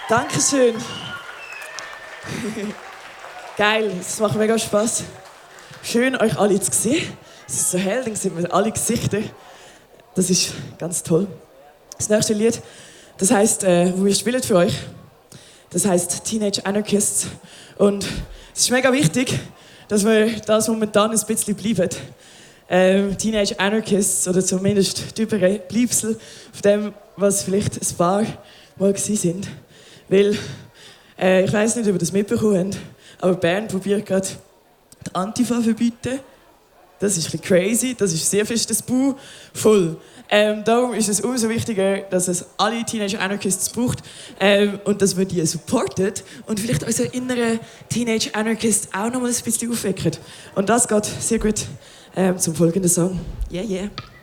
Dankeschön. Geil, es macht mega Spaß. Schön, euch alle zu sehen. Es ist so hell, dann sehen wir alle Gesichter. Das ist ganz toll. Das nächste Lied, das heisst, wo wir spielen für euch, das heisst Teenage Anarchists. Und es ist mega wichtig, dass wir das momentan ein bisschen bleiben. Teenage Anarchists, oder zumindest die Überbleibsel von dem, was vielleicht ein paar mal gewesen sind. Weil, ich weiss nicht, ob ihr das mitbekommen habt, aber Bern probiert gerade die Antifa zu verbieten. Das ist ein bisschen crazy, das ist sehr festes Bu, voll. Darum ist es umso wichtiger, dass es alle Teenage Anarchists braucht und dass wir die supportet und vielleicht unsere inneren Teenage Anarchists auch noch mal ein bisschen aufwecken. Und das geht sehr gut zum folgenden Song. Yeah, yeah.